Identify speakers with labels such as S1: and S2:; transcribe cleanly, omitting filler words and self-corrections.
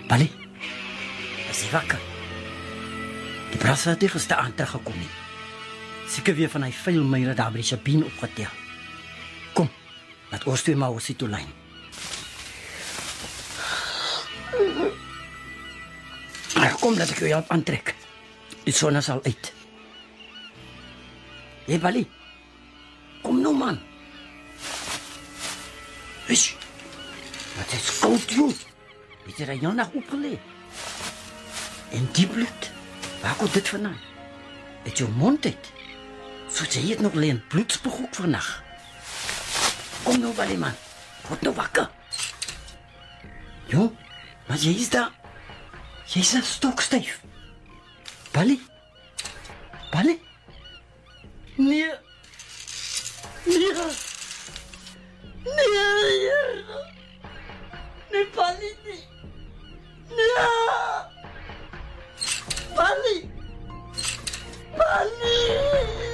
S1: Bali, is jy wakker? Die brasa het nie gisteraan teruggekom nie. Seker weer van hy vuil myre daar by die Sabine opgetel. Kom, laat ons twee maar ons toe lyn. Kom, laat ek jou help aantrek. Die son is al uit. Hey, Bali, kom nou, man. Wish, wat is koud, joh. Het jy jou nacht opgeleid? En die bloed, waar komt dit vandaan? Het jou mond uit? Soos jy het nog alleen bloedspoeg ook vannacht. Kom nou, Bali, man. Word nou wakker. Jo, maar jy is daar. Jy is daar stokstijf. Bali? Bali? Nee. Nee. Nee. Nee, Bali, nee. Nee. Bali. Bali.